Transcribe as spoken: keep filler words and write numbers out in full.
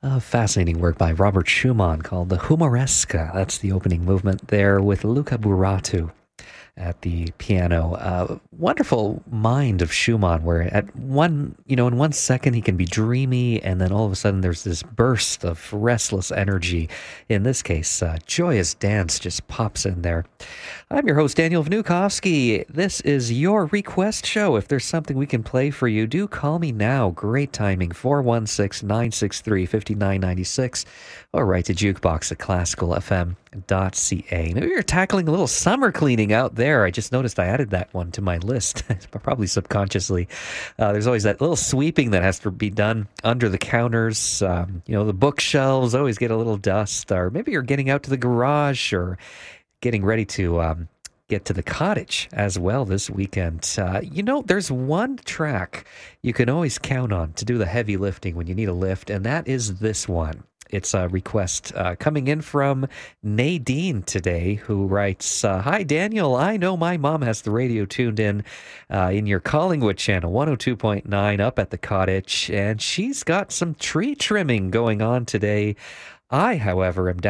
Uh, fascinating work by Robert Schumann called the Humoresca. That's the opening movement there with Luca Buratu at the piano. Uh, wonderful mind of Schumann, where at one, you know, in one second he can be dreamy, and then all of a sudden there's this burst of restless energy. In this case, uh, joyous dance just pops in there. I'm your host, Daniel Vnukovsky. This is your request show. If there's something we can play for you, do call me now. Great timing, four one six, nine six three, five nine nine six, or write to jukebox at classical f m dot c a. Maybe you're tackling a little summer cleaning out there. I just noticed I added that one to my list, probably subconsciously. Uh, there's always that little sweeping that has to be done under the counters. Um, you know, the bookshelves always get a little dust, or maybe you're getting out to the garage or getting ready to um, get to the cottage as well this weekend. Uh, you know, there's one track you can always count on to do the heavy lifting when you need a lift, and that is this one. It's a request uh, coming in from Nadine today, who writes, uh, Hi, Daniel. I know my mom has the radio tuned in uh, in your Collingwood channel, one oh two point nine up at the cottage, and she's got some tree trimming going on today. I, however, am down